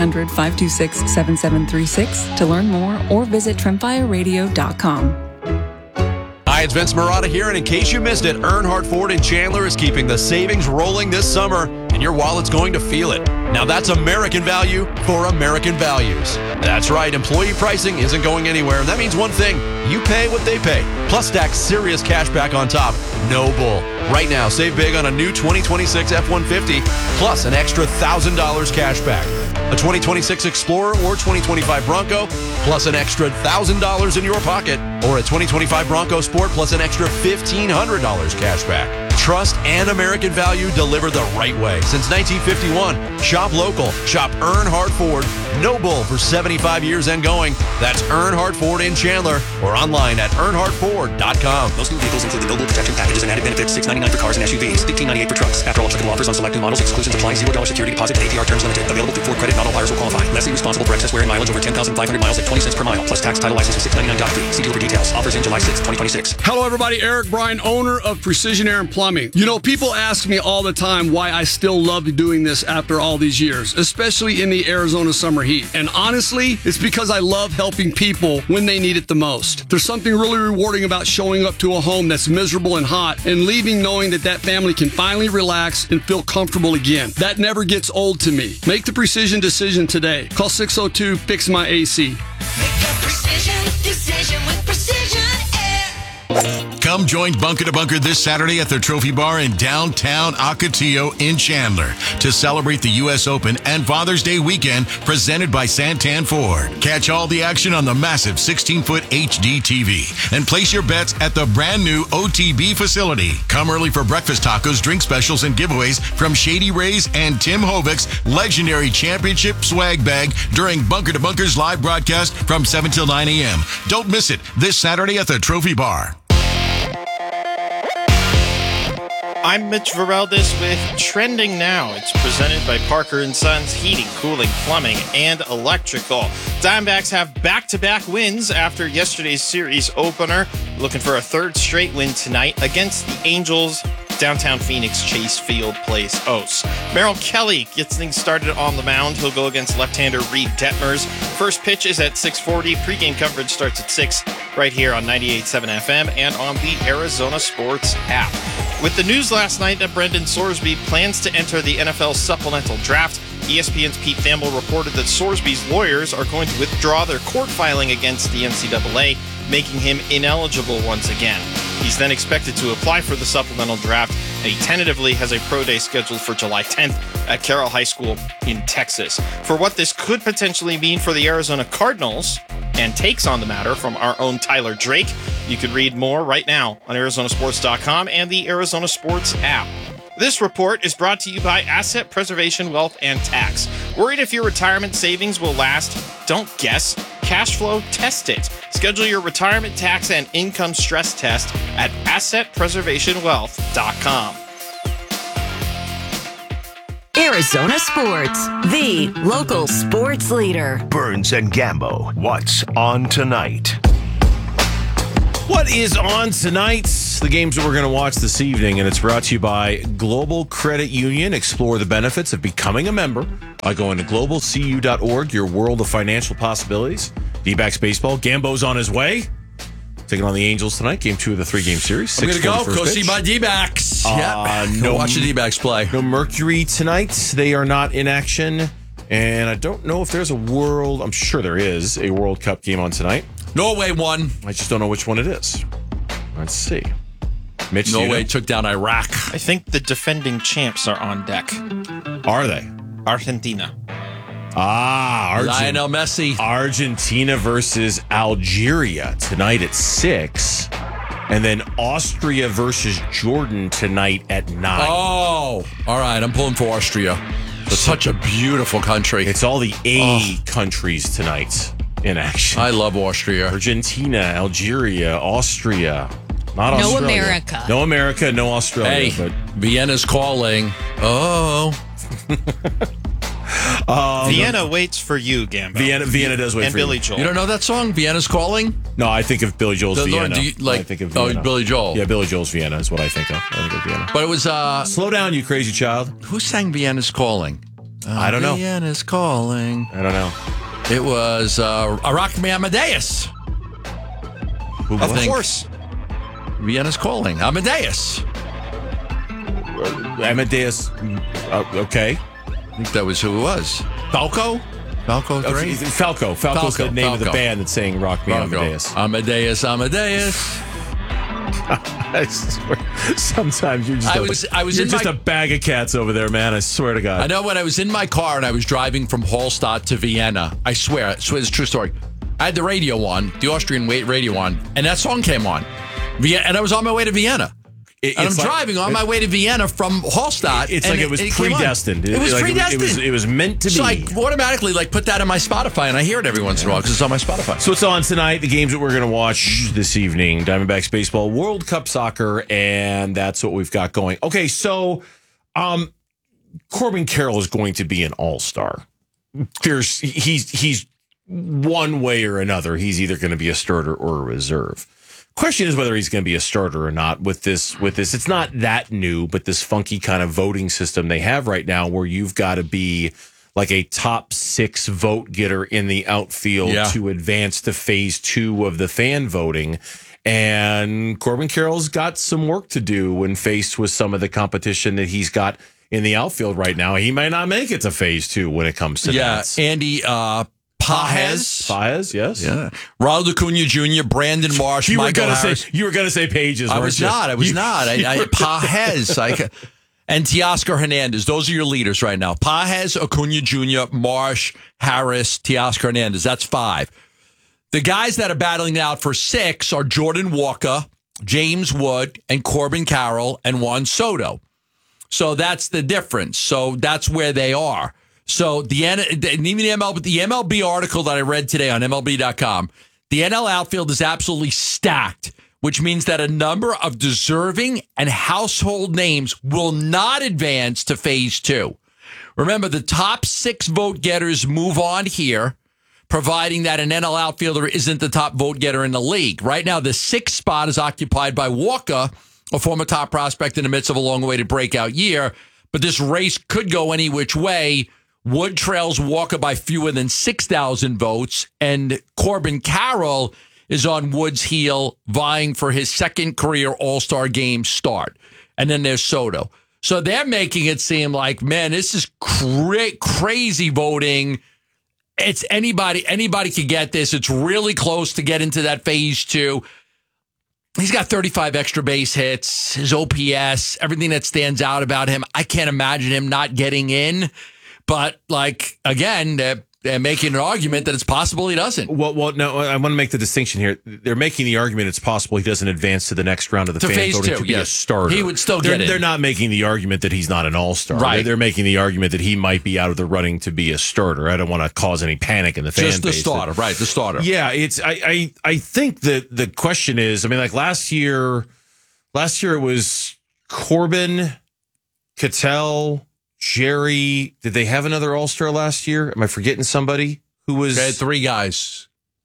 [SPEAKER 18] 1-800-526-7736 to learn more or visit tremfyaradio.com.
[SPEAKER 2] Hi, it's Vince Marotta here, and in case you missed it, Earnhardt Ford in Chandler is keeping the savings rolling this summer, and your wallet's going to feel it. Now that's American value for American values. That's right, employee pricing isn't going anywhere, and that means one thing: you pay what they pay, plus stack serious cash back on top. No bull. Right now, save big on a new 2026 F-150, plus an extra $1,000 cash back. A 2026 Explorer or 2025 Bronco, plus an extra $1,000 in your pocket, or a 2025 Bronco Sport plus an extra $1,500 cash back. Trust and American value delivered the right way. Since 1951, shop local, shop Earnhardt Ford. No bull for 75 years and going. That's Earnhardt Ford in Chandler or online at earnhardtford.com.
[SPEAKER 7] Most new vehicles include the Noble Protection Packages and added benefits, $699 for cars and SUVs, $1,598 for trucks. After all applicable offers on select new models, exclusions apply, $0 security deposit and APR terms limited. Available through Ford Credit, not all buyers will qualify. Lessee responsible for excess wear and mileage over 10,500 miles at 20 cents per mile, plus tax, title, license, and $699 fee. See dealer for details. Offers in July 6, 2026.
[SPEAKER 19] Hello, everybody. Eric Bryan, owner of Precision Air and Plumbing. People ask me all the time why I still love doing this after all these years, especially in the Arizona summer heat. And honestly, it's because I love helping people when they need it the most. There's something really rewarding about showing up to a home that's miserable and hot and leaving knowing that that family can finally relax and feel comfortable again. That never gets old to me. Make the precision decision today. Call 602-FIX-MY-AC.
[SPEAKER 10] Make a precision decision with Precision Air.
[SPEAKER 20] Come join Bunker to Bunker this Saturday at their Trophy Bar in downtown Ocotillo in Chandler to celebrate the U.S. Open and Father's Day weekend presented by Santan Ford. Catch all the action on the massive 16-foot HD TV and place your bets at the brand new OTB facility. Come early for breakfast tacos, drink specials, and giveaways from Shady Rays and Tim Hovick's legendary championship swag bag during Bunker to Bunker's live broadcast from 7 till 9 a.m. Don't miss it this Saturday at the Trophy Bar.
[SPEAKER 1] I'm Mitch Vareldes with Trending Now. It's presented by Parker & Sons Heating, Cooling, Plumbing, and Electrical. Diamondbacks have back-to-back wins after yesterday's series opener, looking for a third straight win tonight against the Angels. Downtown Phoenix Chase Field plays host. Merrill Kelly gets things started on the mound. He'll go against left-hander Reed Detmers. First pitch is at 6:40. Pre-game coverage starts at 6 right here on 98.7 FM and on the Arizona Sports app. With the news last night that Brendan Sorsby plans to enter the NFL supplemental draft, ESPN's Pete Thamel reported that Sorsby's lawyers are going to withdraw their court filing against the NCAA, making him ineligible once again. He's then expected to apply for the supplemental draft, and he tentatively has a pro day scheduled for July 10th at Carroll High School in Texas. For what this could potentially mean for the Arizona Cardinals, and takes on the matter from our own Tyler Drake, you can read more right now on Arizonasports.com and the Arizona Sports app. This report is brought to you by Asset Preservation Wealth and Tax. Worried if your retirement savings will last? Don't guess. Cash flow test it. Schedule your retirement tax and income stress test at AssetPreservationWealth.com.
[SPEAKER 21] Arizona Sports, the local sports leader.
[SPEAKER 5] Burns and Gambo, what's on tonight?
[SPEAKER 3] What is on tonight? The games that we're going to watch this evening, and it's brought to you by Global Credit Union. Explore the benefits of becoming a member by going to globalcu.org, your world of financial possibilities. D-backs baseball. Gambo's on his way. Taking on the Angels tonight. Game 2 of the 3-game series.
[SPEAKER 4] I'm going to go see my D-backs.
[SPEAKER 3] No,
[SPEAKER 4] watch the D-backs play.
[SPEAKER 3] No Mercury tonight. They are not in action. And I don't know if there's I'm sure there is a World Cup game on tonight.
[SPEAKER 4] Norway won.
[SPEAKER 3] I just don't know which one it is. Let's see. Mitch,
[SPEAKER 4] Norway took down Iraq.
[SPEAKER 1] I think the defending champs are on deck.
[SPEAKER 3] Are they?
[SPEAKER 1] Argentina.
[SPEAKER 4] Lionel Messi.
[SPEAKER 3] Argentina versus Algeria tonight at 6. And then Austria versus Jordan tonight at 9.
[SPEAKER 4] Oh, all right. I'm pulling for Austria. It's such a beautiful country.
[SPEAKER 3] It's all the countries tonight in action.
[SPEAKER 4] I love Austria.
[SPEAKER 3] Argentina, Algeria, Austria. Not
[SPEAKER 22] No
[SPEAKER 3] Australia.
[SPEAKER 22] America.
[SPEAKER 3] No America, no Australia.
[SPEAKER 4] Hey, Vienna's calling. Oh.
[SPEAKER 1] Vienna waits for you, Gambo.
[SPEAKER 3] Vienna does wait
[SPEAKER 1] and
[SPEAKER 3] for
[SPEAKER 1] Billy
[SPEAKER 3] you.
[SPEAKER 1] Joel.
[SPEAKER 4] You don't know that song, Vienna's Calling?
[SPEAKER 3] No, I think of Billy Joel's Vienna.
[SPEAKER 4] Do you,
[SPEAKER 3] I think of Vienna.
[SPEAKER 4] Billy Joel.
[SPEAKER 3] Yeah, Billy Joel's Vienna is what I think of. I think of Vienna.
[SPEAKER 4] But it was...
[SPEAKER 3] Slow down, you crazy child.
[SPEAKER 4] Who sang Vienna's Calling?
[SPEAKER 3] I don't know.
[SPEAKER 4] Vienna's Calling.
[SPEAKER 3] I don't know.
[SPEAKER 4] It was Rockme Amadeus.
[SPEAKER 1] Of course.
[SPEAKER 4] Vienna's Calling. Amadeus.
[SPEAKER 3] Amadeus. Okay.
[SPEAKER 4] I think that was who it was. Falco 3?
[SPEAKER 3] Falco's the name of the band that's saying Rock Me Amadeus.
[SPEAKER 4] Amadeus.
[SPEAKER 3] I swear, sometimes you're just you're just a bag of cats over there, man. I swear to God.
[SPEAKER 4] I know when I was in my car and I was driving from Hallstatt to Vienna, I swear it's a true story. I had the radio on, the Austrian radio on, and that song came on. And I was on my way to Vienna. I'm driving on my way to Vienna from Hallstatt.
[SPEAKER 3] It's like it was predestined.
[SPEAKER 4] It was predestined.
[SPEAKER 3] It was meant to be.
[SPEAKER 4] So I automatically put that on my Spotify, and I hear it every once in a while because it's on my Spotify.
[SPEAKER 3] So it's on tonight. The games that we're going to watch this evening: Diamondbacks baseball, World Cup soccer, and that's what we've got going. Okay, so Corbin Carroll is going to be an all-star. He's one way or another. He's either going to be a starter or a reserve. Question is whether he's going to be a starter or not with this. It's not that new, but this funky kind of voting system they have right now where you've got to be like a top 6 vote getter in the outfield to advance to phase 2 of the fan voting. And Corbin Carroll's got some work to do when faced with some of the competition that he's got in the outfield right now. He might not make it to phase 2 when it comes to that.
[SPEAKER 4] Andy Pages,
[SPEAKER 3] yes.
[SPEAKER 4] Yeah. Raul Acuna Jr., Brandon Marsh, Michael Harris.
[SPEAKER 3] You were going to say Pages,
[SPEAKER 4] I was not. Pages. And Teoscar Hernandez. Those are your leaders right now. Pages, Acuna Jr., Marsh, Harris, Teoscar Hernandez. That's 5. The guys that are battling out for 6 are Jordan Walker, James Wood, and Corbin Carroll, and Juan Soto. So that's the difference. So that's where they are. So the MLB article that I read today on MLB.com, the NL outfield is absolutely stacked, which means that a number of deserving and household names will not advance to phase 2. Remember, the top 6 vote getters move on here, providing that an NL outfielder isn't the top vote getter in the league. Right now, the 6th spot is occupied by Walker, a former top prospect in the midst of a long-awaited breakout year. But this race could go any which way. Wood trails Walker by fewer than 6,000 votes, and Corbin Carroll is on Wood's heel, vying for his 2nd career All-Star game start. And then there's Soto. So they're making it seem like, man, this is crazy voting. It's anybody could get this. It's really close to get into that phase 2. He's got 35 extra base hits, his OPS, everything that stands out about him. I can't imagine him not getting in. But, again, making an argument that it's possible he doesn't.
[SPEAKER 3] Well, no, I want to make the distinction here. They're making the argument it's possible he doesn't advance to the next round of the fan
[SPEAKER 4] phase
[SPEAKER 3] voting
[SPEAKER 4] 2,
[SPEAKER 3] to be a starter.
[SPEAKER 4] He would still get in.
[SPEAKER 3] They're not making the argument that he's not an all-star.
[SPEAKER 4] Right.
[SPEAKER 3] They're making the argument that he might be out of the running to be a starter. I don't want to cause any panic in the fan base.
[SPEAKER 4] Just the starter, right? The starter.
[SPEAKER 3] Yeah, I think that the question is, I mean, like last year it was Corbin, Cattell, Jerry. Did they have another all-star last year? Am I forgetting somebody? Who was?
[SPEAKER 4] They had 3 guys.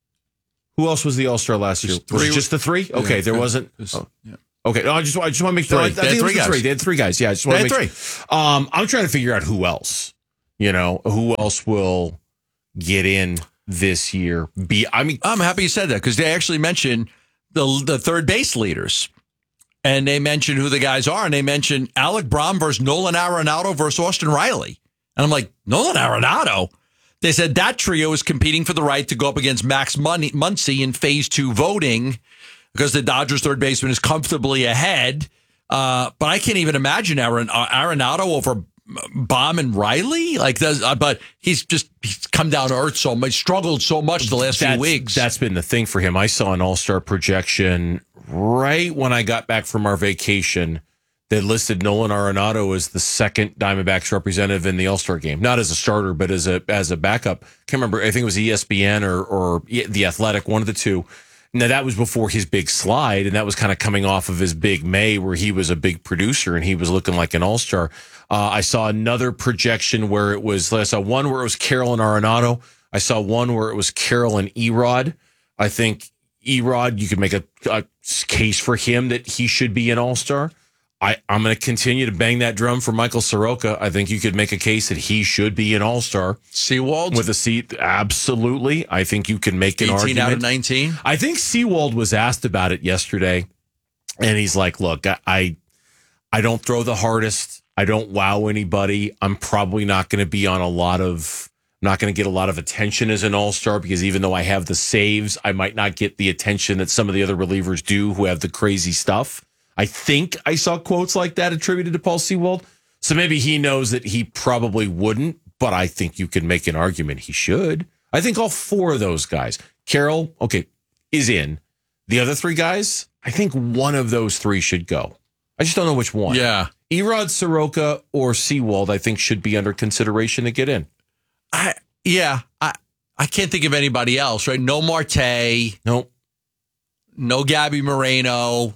[SPEAKER 3] Who else was the all-star last year? Was it just the 3? Okay, there wasn't. Okay, no, I just want to make sure. I think it was the 3. They had 3 guys. Yeah, I just want to make 3. I'm trying to figure out who else. Who else will get in this year?
[SPEAKER 4] I'm happy you said that because they actually mentioned the third base leaders. And they mentioned who the guys are, and they mentioned Alec Braun versus Nolan Arenado versus Austin Riley. And I'm like, Nolan Arenado? They said that trio is competing for the right to go up against Max Muncy in phase 2 voting because the Dodgers third baseman is comfortably ahead. But I can't even imagine Arenado over Baum and Riley. But he's come down to earth so much, struggled so much the last few weeks.
[SPEAKER 3] That's been the thing for him. I saw an all-star projection right when I got back from our vacation that listed Nolan Arenado as the second Diamondbacks representative in the All-Star game. Not as a starter, but as a backup. Can't remember. I think it was ESPN or The Athletic, one of the two. Now, that was before his big slide, and that was kind of coming off of his big May where he was a big producer and he was looking like an all-star. I saw another projection where I saw one where it was Carroll and Arenado. I saw one where it was Carroll and Erod. I think Erod, you could make a case for him that he should be an all-star. I'm going to continue to bang that drum for Michael Soroka. I think you could make a case that he should be an all-star.
[SPEAKER 4] Seawald?
[SPEAKER 3] With a seat, absolutely. I think you can make an
[SPEAKER 4] 18
[SPEAKER 3] argument.
[SPEAKER 4] 18 out of 19?
[SPEAKER 3] I think Seawald was asked about it yesterday, and he's like, look, I don't throw the hardest. I don't wow anybody. I'm probably not going to be on not going to get a lot of attention as an all-star because even though I have the saves, I might not get the attention that some of the other relievers do who have the crazy stuff. I think I saw quotes like that attributed to Paul Seawald. So maybe he knows that he probably wouldn't, but I think you can make an argument he should. I think all 4 of those guys, Carroll, is in. The other 3 guys, I think one of those 3 should go. I just don't know which one.
[SPEAKER 4] Yeah.
[SPEAKER 3] Erod, Soroka, or Seawald, I think should be under consideration to get in.
[SPEAKER 4] I can't think of anybody else, right? No Marte.
[SPEAKER 3] Nope.
[SPEAKER 4] No Gabby Moreno.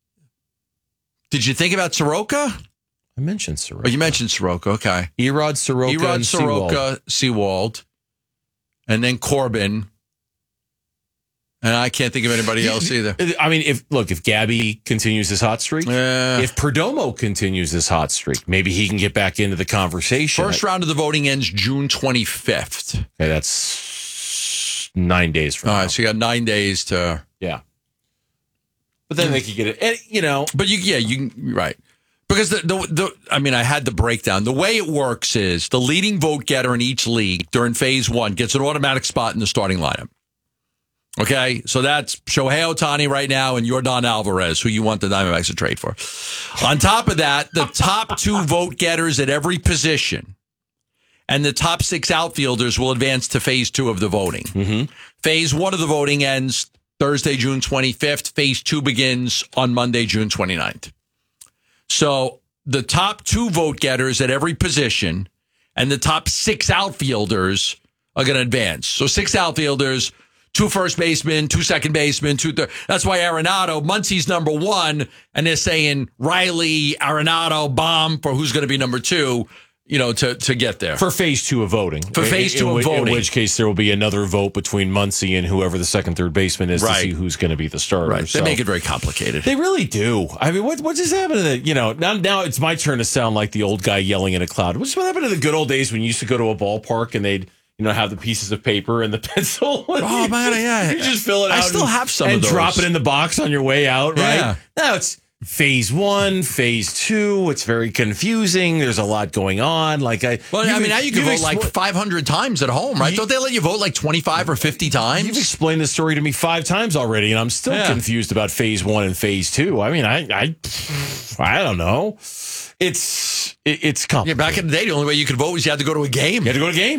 [SPEAKER 4] Did you think about Soroka?
[SPEAKER 3] I mentioned Soroka.
[SPEAKER 4] Oh, you mentioned Soroka. Okay.
[SPEAKER 3] Erod, Soroka,
[SPEAKER 4] Seawald. And then Corbin. And I can't think of anybody else either.
[SPEAKER 3] I mean, if Gabby continues his hot streak, if Perdomo continues his hot streak, maybe he can get back into the conversation.
[SPEAKER 4] First round of the voting ends June 25th.
[SPEAKER 3] Okay, that's 9 days from now.
[SPEAKER 4] All right, so you got 9 days to...
[SPEAKER 3] Yeah. But then they could get it,
[SPEAKER 4] But you right. Because I had the breakdown. The way it works is the leading vote getter in each league during phase 1 gets an automatic spot in the starting lineup. Okay, so that's Shohei Ohtani right now and Yordan Alvarez, who you want the Diamondbacks to trade for. On top of that, the top 2 vote getters at every position and the top 6 outfielders will advance to phase 2 of the voting.
[SPEAKER 3] Mm-hmm.
[SPEAKER 4] Phase 1 of the voting ends Thursday, June 25th. Phase 2 begins on Monday, June 29th. So the top 2 vote getters at every position and the top 6 outfielders are going to advance. So 6 outfielders, 2 first basemen, 2 second basemen, 2 third. That's why Arenado, Muncy's number 1, and they're saying Riley, Arenado, Baum for who's going to be number 2. To get there.
[SPEAKER 3] For phase 2 of voting.
[SPEAKER 4] For phase 2 of voting.
[SPEAKER 3] In which case there will be another vote between Muncy and whoever the second, third baseman is to see who's going to be the starter.
[SPEAKER 4] Right. They make it very complicated.
[SPEAKER 3] They really do. I mean, what just happened to now it's my turn to sound like the old guy yelling in a cloud. What happened to the good old days when you used to go to a ballpark and they'd have the pieces of paper and the pencil?
[SPEAKER 4] Oh, man, yeah.
[SPEAKER 3] You just fill it out.
[SPEAKER 4] I still have some of those.
[SPEAKER 3] And drop it in the box on your way out, right?
[SPEAKER 4] Yeah.
[SPEAKER 3] Now it's phase 1, phase 2. It's very confusing. There's a lot going on.
[SPEAKER 4] Now you can vote like 500 times at home, right? Don't they let you vote like 25 or 50 times?
[SPEAKER 3] You've explained this story to me 5 times already, and I'm still confused about phase 1 and phase 2. I mean, I don't know. It's complicated.
[SPEAKER 4] Yeah, back in the day, the only way you could vote was you had to go to a game.
[SPEAKER 3] You had to go to a game.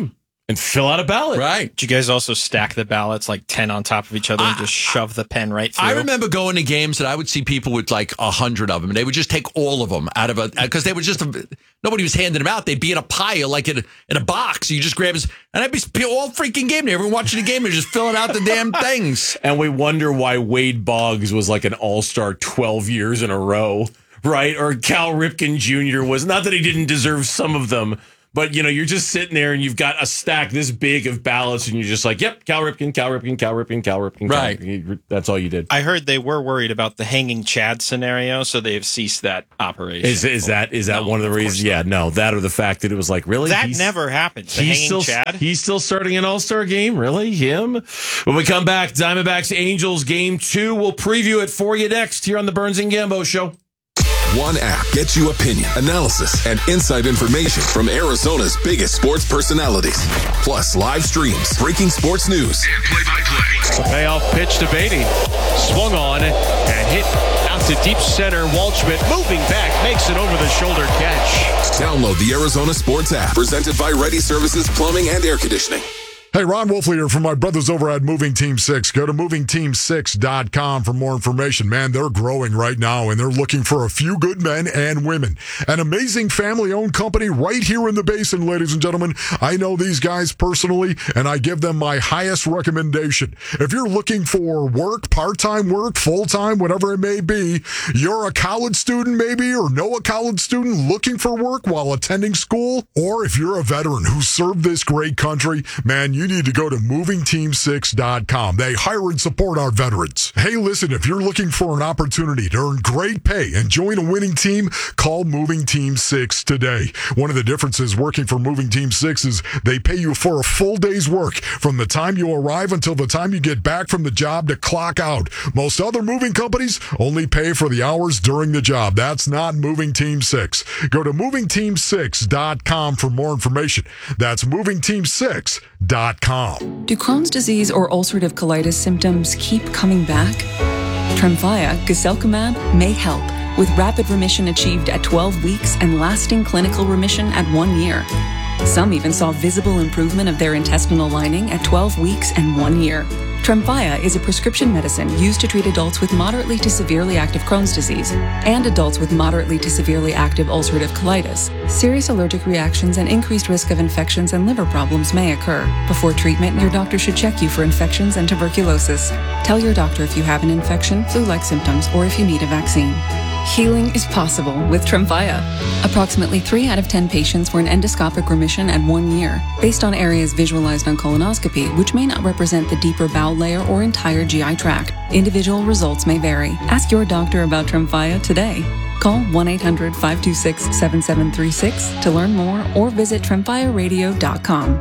[SPEAKER 3] and fill out a ballot.
[SPEAKER 4] Right.
[SPEAKER 1] Did you guys also stack the ballots like 10 on top of each other and just shove the pen right through?
[SPEAKER 4] I remember going to games that I would see people with like 100 of them, and they would just take all of them out of because they were just, nobody was handing them out. They'd be in a pile, like in a box. You just grab and I'd be all freaking game day. Everyone watching the game, they're just filling out the damn things.
[SPEAKER 3] And we wonder why Wade Boggs was like an all-star 12 years in a row, right? Or Cal Ripken Jr. was. Not that he didn't deserve some of them, but, you're just sitting there and you've got a stack this big of ballots and you're just like, yep, Cal Ripken.
[SPEAKER 1] Right.
[SPEAKER 3] That's all you did.
[SPEAKER 1] I heard they were worried about the hanging Chad scenario, so they've ceased that operation.
[SPEAKER 3] Is that one of the reasons? Yeah, no. That or the fact that it was like, really?
[SPEAKER 1] That never happened. The hanging Chad?
[SPEAKER 3] He's still starting an all-star game? Really? Him? When we come back, Diamondbacks Angels Game 2. We'll preview it for you next here on the Burns and Gambo Show.
[SPEAKER 6] One app gets you opinion, analysis, and inside information from Arizona's biggest sports personalities. Plus live streams, breaking sports news, and play-by-play.
[SPEAKER 22] Payoff pitch to Beatty. Swung on and hit out to deep center. Waldschmidt moving back, makes an over-the-shoulder catch.
[SPEAKER 6] Download the Arizona Sports app, presented by Ready Services Plumbing and Air Conditioning.
[SPEAKER 15] Hey, Ron Wolfley here from my brothers over at Moving Team 6. Go to movingteam6.com for more information. Man, they're growing right now, and they're looking for a few good men and women. An amazing family-owned company right here in the Basin, ladies and gentlemen. I know these guys personally, and I give them my highest recommendation. If you're looking for work, part-time work, full-time, whatever it may be, you're a college student maybe, or know a college student looking for work while attending school, or if you're a veteran who served this great country, man, you need to go to movingteam6.com. They hire and support our veterans. Hey, listen, if you're looking for an opportunity to earn great pay and join a winning team, call Moving Team 6 today. One of the differences working for Moving Team 6 is they pay you for a full day's work from the time you arrive until the time you get back from the job to clock out. Most other moving companies only pay for the hours during the job. That's not Moving Team 6. Go to movingteam6.com for more information. That's movingteam6.com.
[SPEAKER 18] Do Crohn's disease or ulcerative colitis symptoms keep coming back? Tremfya, guselkumab, may help, with rapid remission achieved at 12 weeks and lasting clinical remission at 1 year. Some even saw visible improvement of their intestinal lining at 12 weeks and 1 year. Tremfya is a prescription medicine used to treat adults with moderately to severely active Crohn's disease and adults with moderately to severely active ulcerative colitis. Serious allergic reactions and increased risk of infections and liver problems may occur. Before treatment, your doctor should check you for infections and tuberculosis. Tell your doctor if you have an infection, flu-like symptoms, or if you need a vaccine. Healing is possible with Tremfya. Approximately 3 out of 10 patients were in endoscopic remission at 1 year, based on areas visualized on colonoscopy, which may not represent the deeper bowel layer or entire GI tract. Individual results may vary. Ask your doctor about Tremfya today. Call 1-800-526-7736 to learn more or visit TremfyaRadio.com.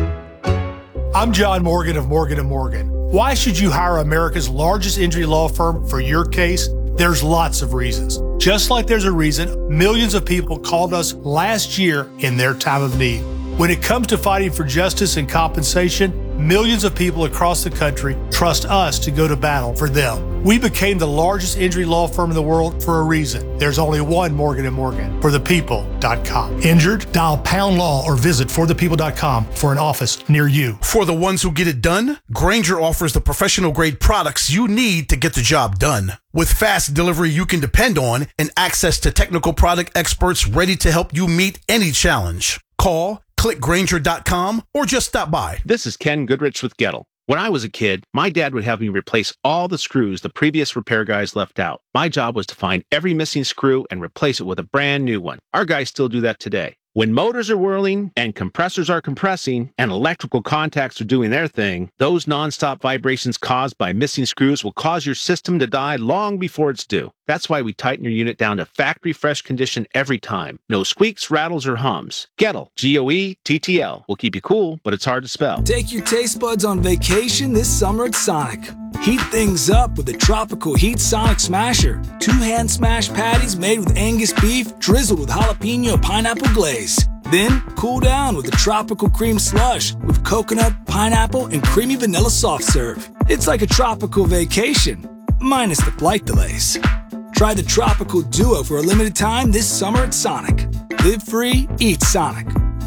[SPEAKER 23] I'm John Morgan of Morgan & Morgan. Why should you hire America's largest injury law firm for your case? There's lots of reasons. Just like there's a reason millions of people called us last year in their time of need. When it comes to fighting for justice and compensation, millions of people across the country trust us to go to battle for them. We became the largest injury law firm in the world for a reason. There's only one Morgan & Morgan, forthepeople.com. Injured? Dial pound law or visit forthepeople.com for an office near you.
[SPEAKER 24] For the ones who get it done, Grainger offers the professional grade products you need to get the job done. With fast delivery you can depend on and access to technical product experts ready to help you meet any challenge. Call, click Grainger.com, or just stop by.
[SPEAKER 25] This is Ken Goodrich with Gettle. When I was a kid, my dad would have me replace all the screws the previous repair guys left out. My job was to find every missing screw and replace it with a brand new one. Our guys still do that today. When motors are whirling and compressors are compressing and electrical contacts are doing their thing, those nonstop vibrations caused by missing screws will cause your system to die long before it's due. That's why we tighten your unit down to factory fresh condition every time. No squeaks, rattles, or hums. Gettle, Goettl, will keep you cool, but it's hard to spell.
[SPEAKER 26] Take your taste buds on vacation this summer at Sonic. Heat things up with the Tropical Heat Sonic Smasher. 2 hand smash patties made with Angus beef, drizzled with jalapeno pineapple glaze. Then cool down with the Tropical Cream Slush with coconut, pineapple, and creamy vanilla soft serve. It's like a tropical vacation, minus the flight delays. Try the Tropical Duo for a limited time this summer at Sonic. Live free, eat Sonic.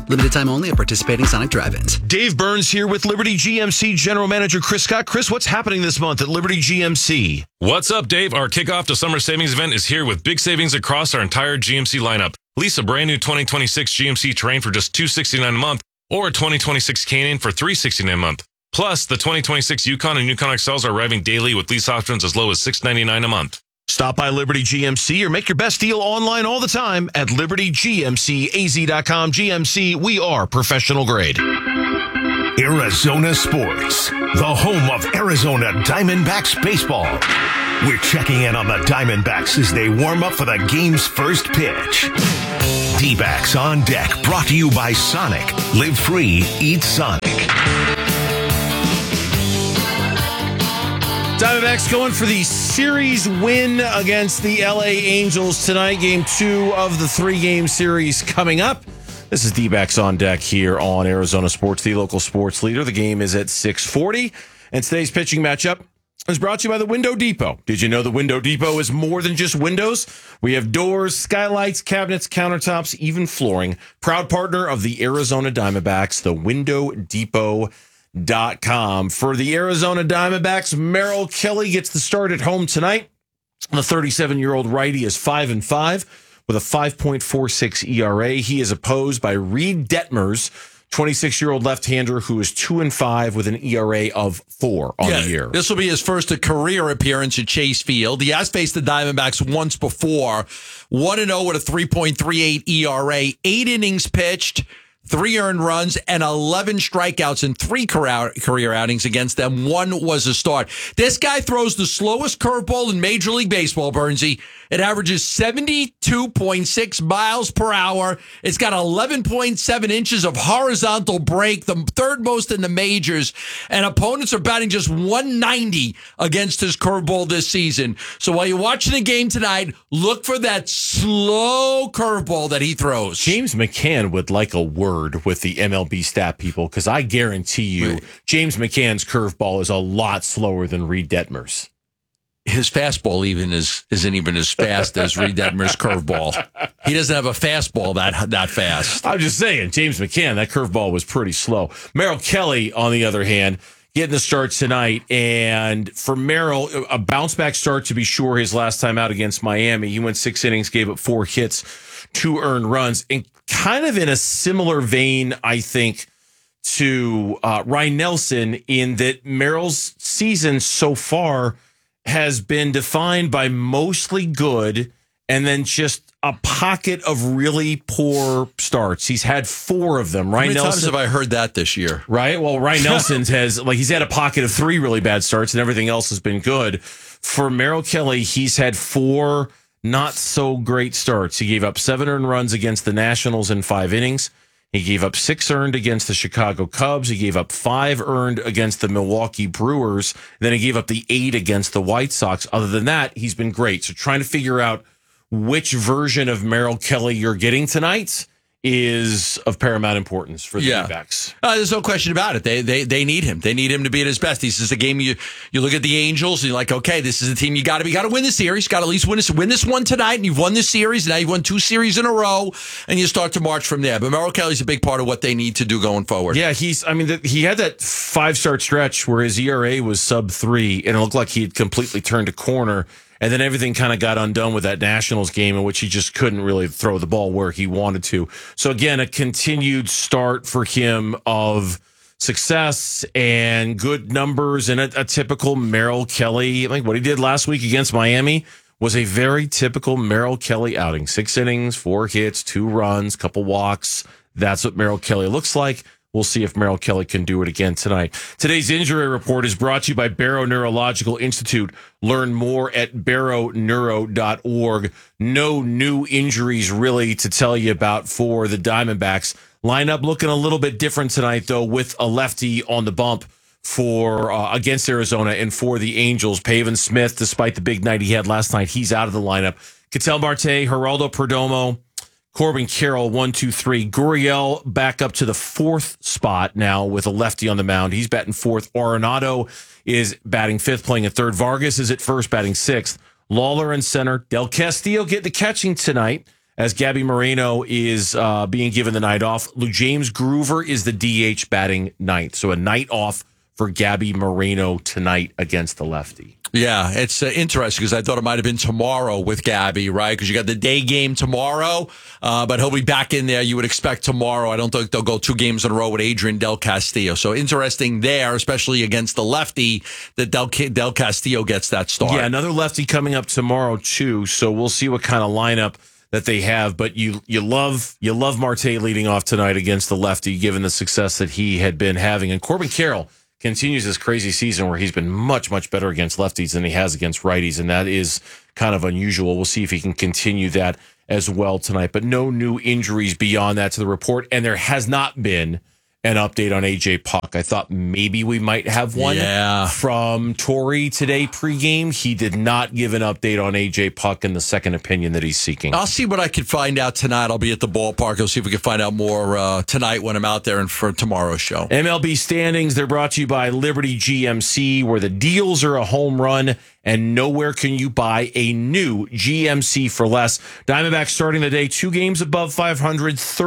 [SPEAKER 8] Limited time only at participating Sonic drive-ins.
[SPEAKER 20] Dave Burns here with Liberty GMC General Manager Chris Scott. Chris, what's happening this month at Liberty GMC?
[SPEAKER 9] What's up, Dave? Our kickoff to summer savings event is here with big savings across our entire GMC lineup. Lease a brand new 2026 GMC Terrain for just $269 a month, or a 2026 Canyon for $369 a month. Plus, the 2026 Yukon and Yukon XLs are arriving daily with lease options as low as $699 a month.
[SPEAKER 20] Stop by Liberty GMC or make your best deal online all the time at LibertyGMCAZ.com. GMC, we are professional grade.
[SPEAKER 5] Arizona Sports, the home of Arizona Diamondbacks baseball. We're checking in on the Diamondbacks as they warm up for the game's first pitch. D-backs on deck, brought to you by Sonic. Live free, eat Sonic.
[SPEAKER 2] Diamondbacks going for the series win against the LA Angels tonight. Game 2 of the 3-game series coming up. This is D-backs on deck here on Arizona Sports, the local sports leader. The game is at 6:40, and today's pitching matchup is brought to you by the Window Depot. Did you know the Window Depot is more than just windows? We have doors, skylights, cabinets, countertops, even flooring. Proud partner of the Arizona Diamondbacks, the WindowDepot.com. For the Arizona Diamondbacks, Merrill Kelly gets the start at home tonight. The 37-year-old righty is 5-5 with a 5.46 ERA. He is opposed by Reed Detmers, 26-year-old left-hander who is 2-5 with an ERA of 4 on the year.
[SPEAKER 4] This will be his first career appearance at Chase Field. He has faced the Diamondbacks once before. 1-0 with a 3.38 ERA, 8 innings pitched, 3 earned runs, and 11 strikeouts in 3 career outings against them. 1 was a start. This guy throws the slowest curveball in Major League Baseball, Burnsy. It averages 72.6 miles per hour. It's got 11.7 inches of horizontal break, the third most in the majors. And opponents are batting just 190 against his curveball this season. So while you're watching the game tonight, look for that slow curveball that he throws.
[SPEAKER 2] James McCann would like a word with the MLB stat people, because I guarantee you James McCann's curveball is a lot slower than Reed Detmers.
[SPEAKER 4] His fastball isn't even as fast as Reed Detmers' curveball. He doesn't have a fastball that fast.
[SPEAKER 2] I'm just saying, James McCann, that curveball was pretty slow. Merrill Kelly, on the other hand, getting the start tonight. And for Merrill, a bounce-back start to be sure. His last time out against Miami, he went 6 innings, gave up 4 hits, 2 earned runs. And kind of in a similar vein, I think, to Ryan Nelson, in that Merrill's season so far has been defined by mostly good and then just a pocket of really poor starts. He's had 4 of them.
[SPEAKER 4] How many times have I heard that this year?
[SPEAKER 2] Right? Well, Ryan Nelson's he's had a pocket of 3 really bad starts and everything else has been good. For Merrill Kelly, he's had 4 not so great starts. He gave up 7 earned runs against the Nationals in 5 innings. He gave up 6 earned against the Chicago Cubs. He gave up 5 earned against the Milwaukee Brewers. Then he gave up the 8 against the White Sox. Other than that, he's been great. So trying to figure out which version of Merrill Kelly you're getting tonight is of paramount importance for the D-backs.
[SPEAKER 4] There's no question about it. They need him. They need him to be at his best. This is a game you look at the Angels and you're like, okay, this is a team you got to win the series. Got to at least win this one tonight, and you've won this series. And now you've won 2 series in a row, and you start to march from there. But Merrill Kelly's a big part of what they need to do going forward.
[SPEAKER 2] Yeah, he had that 5-start stretch where his ERA was sub-3, and it looked like he had completely turned a corner. And then everything kind of got undone with that Nationals game in which he just couldn't really throw the ball where he wanted to. So again, a continued start for him of success and good numbers and a typical Merrill Kelly. Like what he did last week against Miami was a very typical Merrill Kelly outing. 6 innings, 4 hits, 2 runs, couple walks. That's what Merrill Kelly looks like. We'll see if Merrill Kelly can do it again tonight. Today's injury report is brought to you by Barrow Neurological Institute. Learn more at barrowneuro.org. No new injuries really to tell you about for the Diamondbacks. Lineup looking a little bit different tonight, though, with a lefty on the bump for against Arizona and for the Angels. Pavin Smith, despite the big night he had last night, he's out of the lineup. Ketel Marte, Geraldo Perdomo, Corbin Carroll, 1, 2, 3. Gurriel back up to the 4th spot now with a lefty on the mound. He's batting 4th. Arenado is batting 5th, playing at 3rd. Vargas is at 1st, batting 6th. Lawler in center. Del Castillo getting the catching tonight
[SPEAKER 3] as Gabby Moreno is being given the night off. James Groover is the DH batting ninth. So a night off for Gabby Moreno tonight against the lefty.
[SPEAKER 4] Yeah, it's interesting because I thought it might have been tomorrow with Gabby, right? Because you got the day game tomorrow, but he'll be back in there. You would expect tomorrow. I don't think they'll go 2 games in a row with Adrian Del Castillo. So interesting there, especially against the lefty, that Del Castillo gets that start.
[SPEAKER 3] Yeah, another lefty coming up tomorrow too. So we'll see what kind of lineup that they have. But you love Marte leading off tonight against the lefty, given the success that he had been having. And Corbin Carroll continues this crazy season where he's been much, much better against lefties than he has against righties, and that is kind of unusual. We'll see if he can continue that as well tonight. But no new injuries beyond that to the report, and there has not been an update on AJ Puck. I thought maybe we might have one from Torrey today pregame. He did not give an update on AJ Puck and the second opinion that he's seeking.
[SPEAKER 4] I'll see what I can find out tonight. I'll be at the ballpark. I'll see if we can find out more tonight when I'm out there and for tomorrow's show.
[SPEAKER 3] MLB standings, they're brought to you by Liberty GMC, where the deals are a home run and nowhere can you buy a new GMC for less. Diamondbacks starting the day 2 games above 500,